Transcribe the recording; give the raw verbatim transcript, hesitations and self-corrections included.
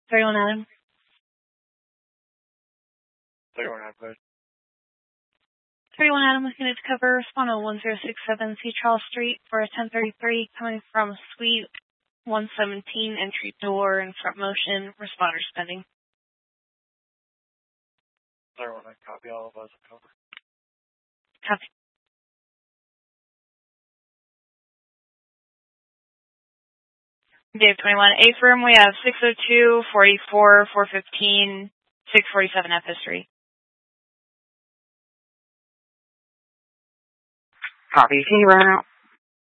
thirty-one Adam. thirty-one Adam, good. thirty-one Adam looking to cover respond to one zero six seven C Charles Street for a ten thirty-three coming from Suite one seventeen, entry door and front motion, responder spending. thirty-one, I copy all of us and cover. Copy. Dave twenty-one, eighth room, we have six oh two, forty-four, four fifteen, six forty-seven F history. Copy. Can you run out?